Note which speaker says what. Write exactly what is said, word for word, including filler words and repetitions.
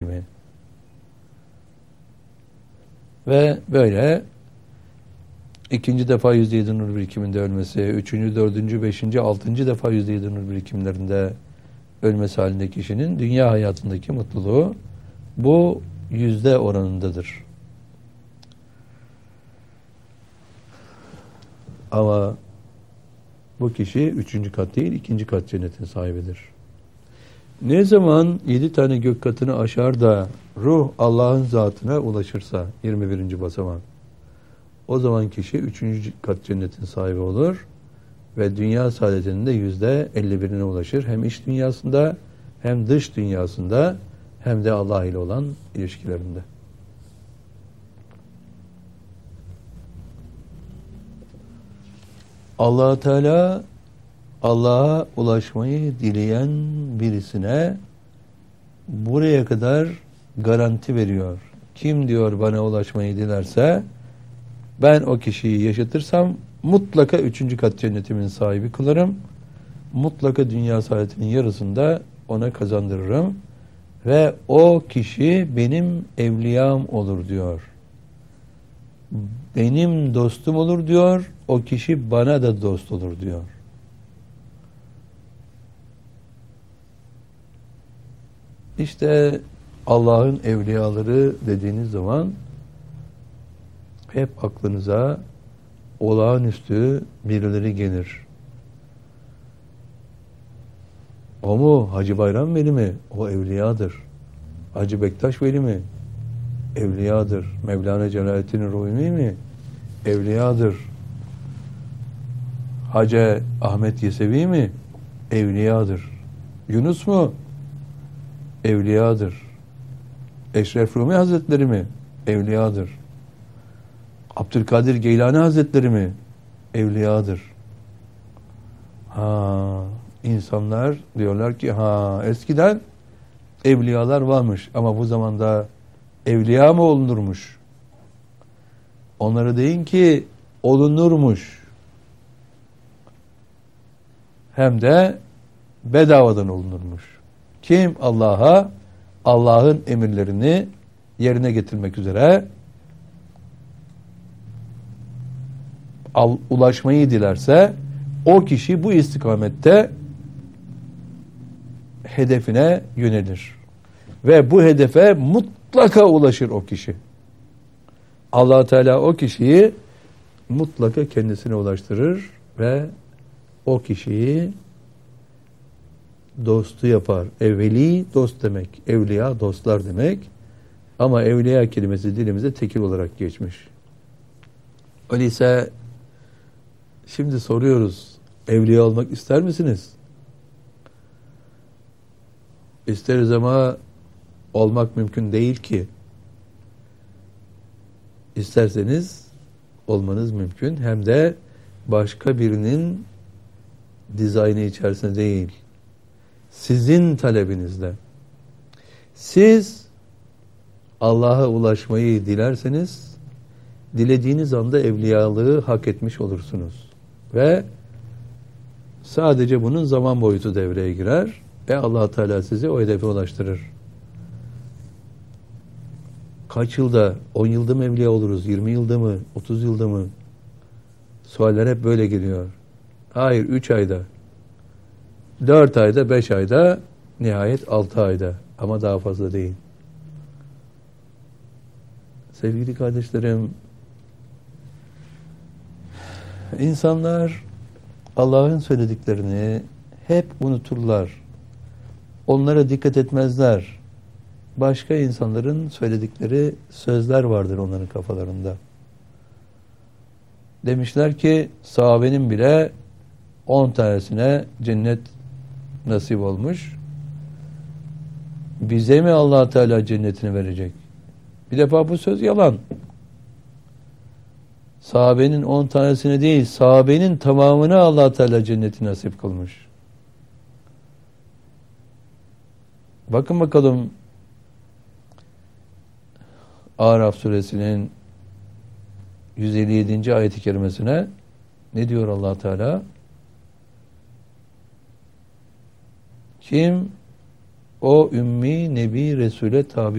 Speaker 1: birikimi. Ve böyle ikinci defa yüzde yedi nur birikiminde ölmesi, üçüncü, dördüncü, beşinci, altıncı defa yüzde yedi nur birikimlerinde ölmesi halinde kişinin dünya hayatındaki mutluluğu bu yüzde oranındadır. Ama bu kişi üçüncü kat değil, ikinci kat cennetin sahibidir. Ne zaman yedi tane gök katını aşar da ruh Allah'ın zatına ulaşırsa, yirmi birinci basamak, o zaman kişi üçüncü kat cennetin sahibi olur ve dünya saadetinin de yüzde elli birine ulaşır. Hem iç dünyasında, hem dış dünyasında, hem de Allah ile olan ilişkilerinde. Allah Teala Allah'a ulaşmayı dileyen birisine buraya kadar garanti veriyor. Kim diyor bana ulaşmayı dilerse ben o kişiyi yaşatırsam mutlaka üçüncü kat cennetimin sahibi kılarım. Mutlaka dünya saadetinin yarısında ona kazandırırım. Ve o kişi benim evliyam olur diyor. Benim dostum olur diyor. O kişi bana da dost olur diyor. İşte Allah'ın evliyaları dediğiniz zaman hep aklınıza olağanüstü birileri gelir. O mu? Hacı Bayram Veli mi? O evliyadır. Hacı Bektaş Veli mi? Evliyadır. Mevlana Celaleddin Rumi mi? Evliyadır. Hacı Ahmet Yesevi mi? Evliyadır. Yunus mu? Evliyadır. Eşref Rumi Hazretleri mi? Evliyadır. Abdülkadir Geylani Hazretleri mi? Evliyadır. Ha, insanlar diyorlar ki ha eskiden evliyalar varmış ama bu zamanda evliya mı olunurmuş? Onlara deyin ki olunurmuş. Hem de bedavadan olunurmuş. Kim Allah'a, Allah'ın emirlerini yerine getirmek üzere al, ulaşmayı dilerse o kişi bu istikamette hedefine yönelir. Ve bu hedefe mutlaka ulaşır o kişi. Allah Teala o kişiyi mutlaka kendisine ulaştırır ve o kişiyi dostu yapar. Evveli dost demek. Evliya dostlar demek. Ama evliya kelimesi dilimize tekil olarak geçmiş. Öyleyse şimdi soruyoruz. Evliya olmak ister misiniz? İsteriz ama olmak mümkün değil ki. İsterseniz olmanız mümkün. Hem de başka birinin dizaynı içerisinde değil. Sizin talebinizle. Siz Allah'a ulaşmayı dilerseniz dilediğiniz anda evliyalığı hak etmiş olursunuz. Ve sadece bunun zaman boyutu devreye girer ve Allah Teala sizi o hedefe ulaştırır. Kaç yılda, on yılda mı evliya oluruz, yirmi yılda mı, otuz yılda mı? Sualler hep böyle geliyor. Hayır, üç ayda, dört ayda, beş ayda, nihayet altı ayda. Ama daha fazla değil. Sevgili kardeşlerim, insanlar Allah'ın söylediklerini hep unuturlar. Onlara dikkat etmezler. Başka insanların söyledikleri sözler vardır onların kafalarında. Demişler ki sahabenin bile on tanesine cennet nasip olmuş. Bize mi Allah Teala cennetini verecek? Bir defa bu söz yalan. Sahabenin on tanesine değil, sahabenin tamamına Allah Teala cenneti nasip kılmış. Bakın bakalım Araf suresinin yüz elli yedinci ayet-i kerimesine ne diyor Allah Teala? Kim o ümmi nebi Resul'e tabi